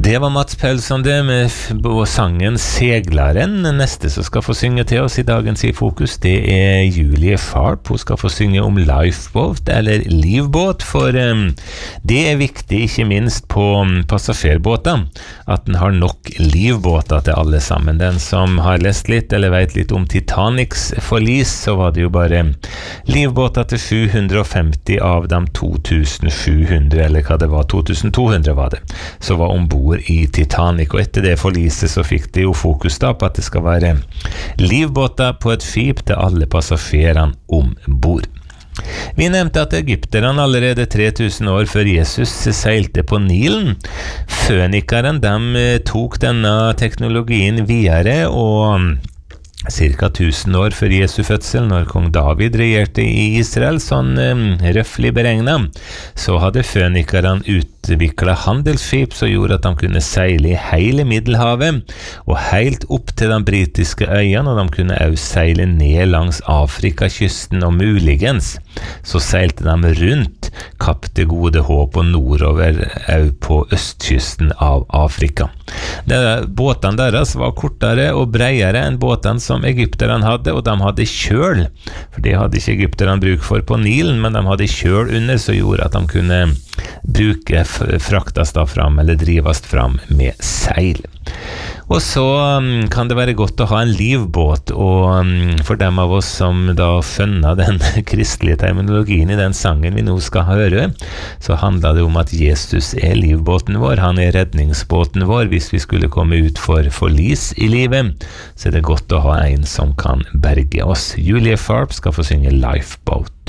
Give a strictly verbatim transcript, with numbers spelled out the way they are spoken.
Det var Mats Paulsson det med sangen Seglaren. Neste som skal få synge til oss i dagens I Fokus, det er Julie Farp. Hun skal få synge om lifeboat, eller livbåt, for um, det er viktig, ikke minst på um, passasjerbåter, at den har nok livbåter til alle sammen. Den som har lest litt, eller vet litt om Titanics forlis, så var det jo bare livbåter til sju hundre og femti av dem to tusen sju hundre, eller hva det var, to tusen to hundre var det, så var ombord I Titanic, og etter det forliset så fikk det jo fokus da på at det skal være livbåter på et skip til alle passasjerene ombord. Vi nevnte at egypterne allerede tre tusen år før Jesus seilte på Nilen. Fønikerne, de tok denne teknologien videre, og cirka tusen år før Jesu fødsel, når kong David regjerte I Israel, sånn um, røffelig beregnet, så hadde fønikerne utviklet handelsskip som gjorde at de kunne seile I hele Middelhavet, og helt opp til de britiske øyene, og de kunne også seile ned langs Afrikakysten, og muligens så seilte de rundt Kapp det gode håp og nordover også på østkysten av Afrika. Det, båtene deres var kortere og bredere enn båtene som egypterne hadde, og de hadde kjøl, for det hadde ikke egypterne bruk for på Nilen, men de hadde kjøl under som gjorde at de kunne bruke fraktas da fram, eller drivast fram med seil. Og så um, kan det være godt å ha en livbåt, og um, for dem av oss som da skjønner den kristelige terminologien I den sangen vi nå skal høre, så handler det om at Jesus er livbåten vår, han er redningsbåten vår. Hvis vi skulle komme ut for forlis I livet, så er det godt å ha en som kan berge oss. Julie Farp skal få synge Lifeboat.